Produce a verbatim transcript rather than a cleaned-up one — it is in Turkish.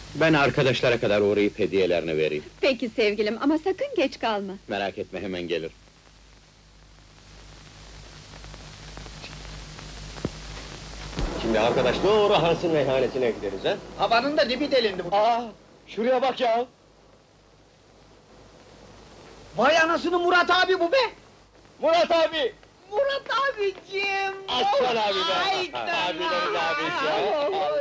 Ben arkadaşlara kadar uğrayıp hediyelerini vereyim. Peki sevgilim, ama sakın geç kalma. Merak etme, hemen gelir. Şimdi arkadaş doğru Hans'ın meyhanesine gideriz ha? Havanın da dibi delindi bu. Aa, şuraya bak ya! Vay anasını Murat abi bu be! Murat abi! Murat abicim! Aslan abi be! Ay, Abilerin abisi ya!